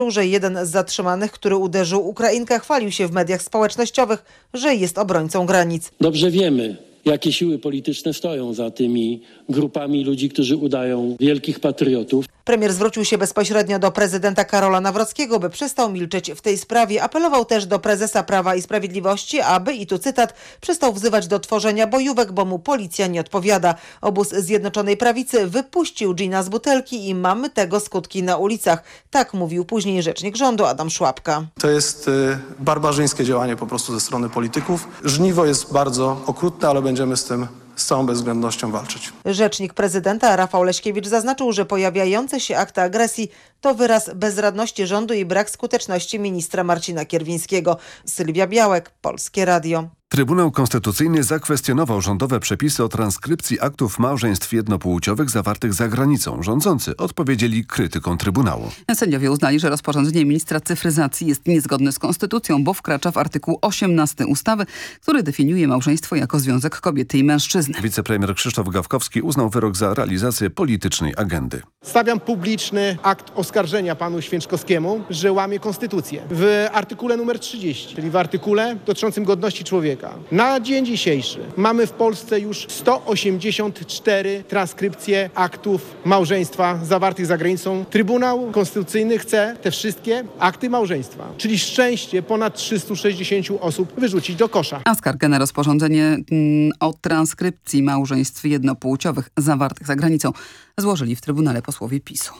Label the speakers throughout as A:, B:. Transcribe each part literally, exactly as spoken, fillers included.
A: że jeden z zatrzymanych, który uderzył Ukrainkę, chwalił się w mediach społecznościowych, że jest obrońcą granic.
B: Dobrze wiemy, jakie siły polityczne stoją za tymi grupami ludzi, którzy udają wielkich patriotów.
A: Premier zwrócił się bezpośrednio do prezydenta Karola Nawrockiego, by przestał milczeć w tej sprawie. Apelował też do prezesa Prawa i Sprawiedliwości, aby, i tu cytat, przestał wzywać do tworzenia bojówek, bo mu policja nie odpowiada. Obóz Zjednoczonej Prawicy wypuścił dżina z butelki i mamy tego skutki na ulicach. Tak mówił później rzecznik rządu Adam Szłapka.
C: To jest y, barbarzyńskie działanie po prostu ze strony polityków. Żniwo jest bardzo okrutne, ale będziemy z tym z całą bezwzględnością walczyć.
A: Rzecznik prezydenta Rafał Leśkiewicz zaznaczył, że pojawiające się akty agresji to wyraz bezradności rządu i brak skuteczności ministra Marcina Kierwińskiego. Sylwia Białek, Polskie Radio.
D: Trybunał Konstytucyjny zakwestionował rządowe przepisy o transkrypcji aktów małżeństw jednopłciowych zawartych za granicą. Rządzący odpowiedzieli krytykom Trybunału.
E: Sędziowie uznali, że rozporządzenie ministra cyfryzacji jest niezgodne z konstytucją, bo wkracza w artykuł osiemnasty ustawy, który definiuje małżeństwo jako związek kobiety i mężczyzny.
D: Wicepremier Krzysztof Gawkowski uznał wyrok za realizację politycznej agendy.
F: Stawiam publiczny akt oskarżenia panu Święczkowskiemu, że łamie konstytucję. W artykule numer trzydzieści, czyli w artykule dotyczącym godności człowieka. Na dzień dzisiejszy mamy w Polsce już sto osiemdziesiąt cztery transkrypcje aktów małżeństwa zawartych za granicą. Trybunał Konstytucyjny chce te wszystkie akty małżeństwa, czyli szczęście ponad trzystu sześćdziesięciu osób, wyrzucić do kosza.
E: A skargę na rozporządzenie mm, o transkrypcji małżeństw jednopłciowych zawartych za granicą złożyli w Trybunale posłowie PiSu.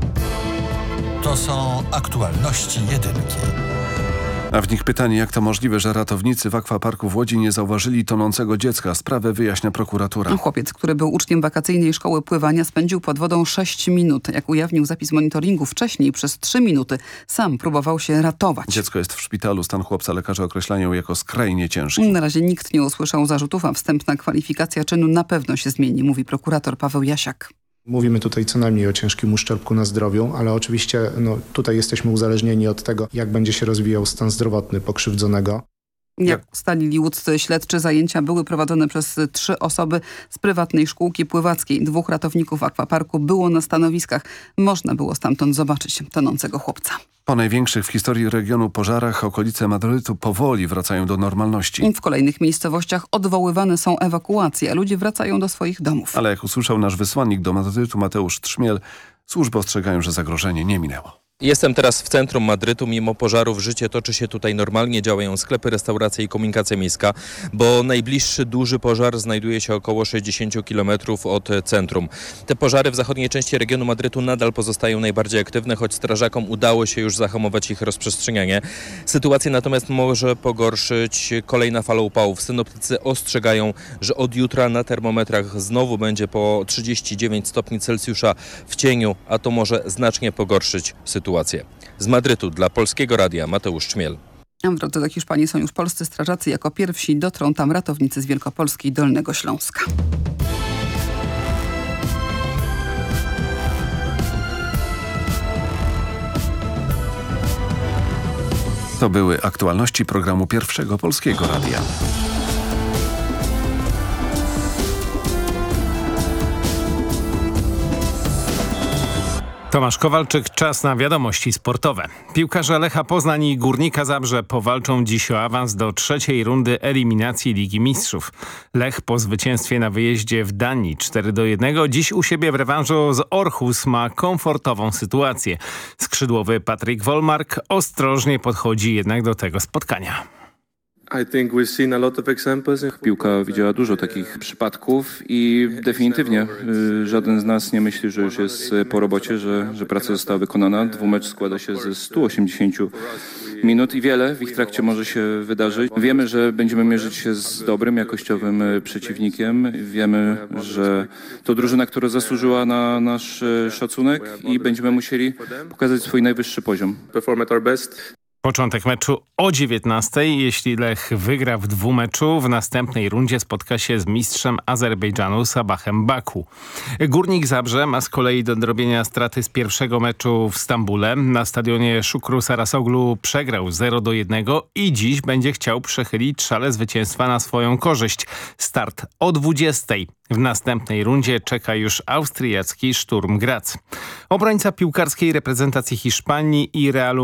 G: To są aktualności jedynki.
D: A w nich pytanie, jak to możliwe, że ratownicy w akwaparku w Łodzi nie zauważyli tonącego dziecka. Sprawę wyjaśnia prokuratura.
E: Chłopiec, który był uczniem wakacyjnej szkoły pływania, spędził pod wodą sześć minut. Jak ujawnił zapis monitoringu, wcześniej przez trzy minuty sam próbował się ratować.
D: Dziecko jest w szpitalu. Stan chłopca lekarze określają jako skrajnie ciężki.
E: Na razie nikt nie usłyszał zarzutów, a wstępna kwalifikacja czynu na pewno się zmieni, mówi prokurator Paweł Jasiak.
H: Mówimy tutaj co najmniej o ciężkim uszczerbku na zdrowiu, ale oczywiście no, tutaj jesteśmy uzależnieni od tego, jak będzie się rozwijał stan zdrowotny pokrzywdzonego.
E: Jak ustalili łódzcy śledczy, zajęcia były prowadzone przez trzy osoby z prywatnej szkółki pływackiej. Dwóch ratowników akwaparku było na stanowiskach. Można było stamtąd zobaczyć tonącego chłopca.
D: Po największych w historii regionu pożarach okolice Madrytu powoli wracają do normalności.
E: W kolejnych miejscowościach odwoływane są ewakuacje, a ludzie wracają do swoich domów.
D: Ale jak usłyszał nasz wysłannik do Madrytu Mateusz Trzmiel, służby ostrzegają, że zagrożenie nie minęło.
I: Jestem teraz w centrum Madrytu. Mimo pożarów życie toczy się tutaj normalnie. Działają sklepy, restauracje i komunikacja miejska, bo najbliższy duży pożar znajduje się około sześćdziesiąt kilometrów od centrum. Te pożary w zachodniej części regionu Madrytu nadal pozostają najbardziej aktywne, choć strażakom udało się już zahamować ich rozprzestrzenianie. Sytuację natomiast może pogorszyć kolejna fala upałów. Synoptycy ostrzegają, że od jutra na termometrach znowu będzie po trzydzieści dziewięć stopni Celsjusza w cieniu, a to może znacznie pogorszyć sytuację. Z Madrytu dla Polskiego Radia Mateusz Czmiel.
E: W drodze do Hiszpanii są już polscy strażacy. Jako pierwsi dotrą tam ratownicy z Wielkopolski i Dolnego Śląska.
D: To były aktualności programu Pierwszego Polskiego Radia.
J: Tomasz Kowalczyk, czas na wiadomości sportowe. Piłkarze Lecha Poznań i Górnika Zabrze powalczą dziś o awans do trzeciej rundy eliminacji Ligi Mistrzów. Lech po zwycięstwie na wyjeździe w Danii cztery do jednego dziś u siebie w rewanżu z Orhus ma komfortową sytuację. Skrzydłowy Patryk Wolmark ostrożnie podchodzi jednak do tego spotkania.
K: Piłka widziała dużo takich przypadków i definitywnie y, żaden z nas nie myśli, że już jest po robocie, że, że praca została wykonana. Dwumecz składa się ze stu osiemdziesięciu minut i wiele w ich trakcie może się wydarzyć. Wiemy, że będziemy mierzyć się z dobrym, jakościowym przeciwnikiem. Wiemy, że to drużyna, która zasłużyła na nasz szacunek i będziemy musieli pokazać swój najwyższy poziom.
J: Początek meczu o dziewiętnastej. Jeśli Lech wygra w dwumeczu, w następnej rundzie spotka się z mistrzem Azerbejdżanu Sabachem Baku. Górnik Zabrze ma z kolei do nadrobienia straty z pierwszego meczu w Stambule. Na stadionie Szukru Sarasoglu przegrał zero do jednego i dziś będzie chciał przechylić szale zwycięstwa na swoją korzyść. Start o dwudziestej. W następnej rundzie czeka już austriacki Sturm Graz. Obrońca piłkarskiej reprezentacji Hiszpanii i Realu